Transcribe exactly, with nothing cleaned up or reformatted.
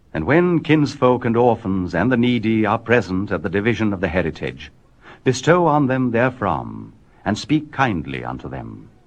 And when kinsfolk and orphans and the needy are present at the division of the heritage, bestow on them therefrom, and speak kindly unto them.